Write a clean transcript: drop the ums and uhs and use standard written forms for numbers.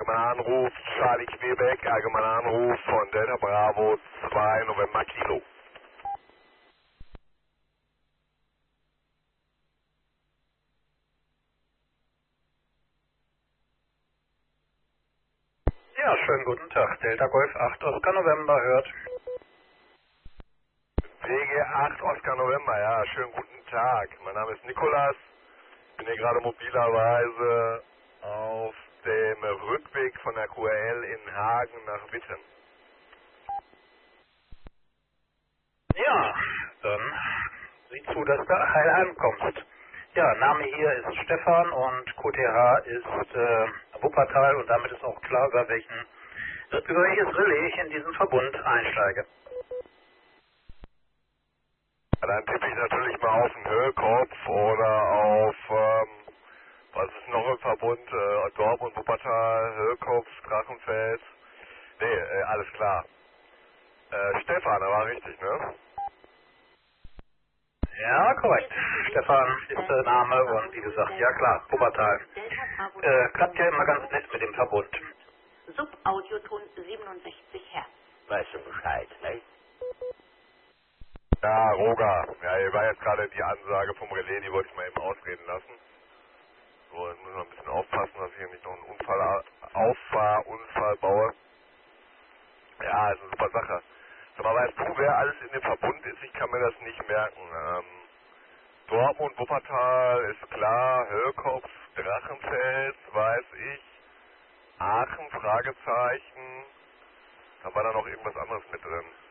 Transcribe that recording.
Allgemeiner Anruf, Charlie Quebec, allgemeiner Anruf von Delta Bravo 2 November Kilo. Ja, schönen guten Tag. Delta Golf 8 Oscar November hört. WG 8 Oscar November, ja, schönen guten Tag. Mein Name ist Nikolas. Ich bin hier gerade mobilerweise auf dem Rückweg von der QRL in Hagen nach Witten. Ja, dann sieh zu, dass du heil ankommst. Ja, Name hier ist Stefan und QTH ist Wuppertal und damit ist auch klar, über welches Relais ich in diesen Verbund einsteige. Ja, dann tippe ich natürlich mal auf den Höllkopf oder auf, was ist noch im Verbund? Dortmund, Wuppertal, Höllkopf, Drachenfels. Nee, alles klar. Stefan, da war richtig, ne? Ja, korrekt. Stefan ist der Name und wie gesagt, ja klar, Wuppertal. Klappt ja immer ganz nett mit dem Verbund. Subaudioton 67 Hertz. Weißt du Bescheid, ne? Ja, Roger. Ja, hier war jetzt gerade die Ansage vom Relais, die wollte ich mal eben ausreden lassen. So, jetzt müssen wir ein bisschen aufpassen, dass ich hier nicht noch einen Auffahrunfall baue. Ja, ist eine super Sache. Sag mal, weißt du, wer alles in dem Verbund ist? Ich kann mir das nicht merken. Dortmund, Wuppertal ist klar, Höllkopf, Drachenfels, weiß ich. Aachen, Fragezeichen. Haben wir da noch irgendwas anderes mit drin?